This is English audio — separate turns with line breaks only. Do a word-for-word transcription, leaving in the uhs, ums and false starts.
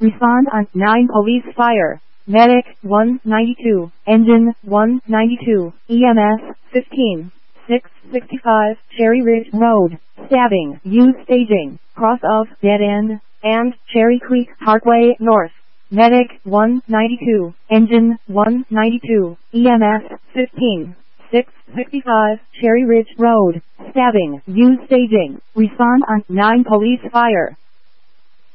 Respond on nine police fire. Medic one ninety-two, Engine one ninety-two, E M S fifteen, six sixty-five, Cherry Ridge Road, stabbing, use staging, cross of Dead End, and Cherry Creek Parkway North. Medic one ninety-two, Engine one ninety-two, E M S fifteen, six sixty-five, Cherry Ridge Road, stabbing, use staging, respond on nine police fire.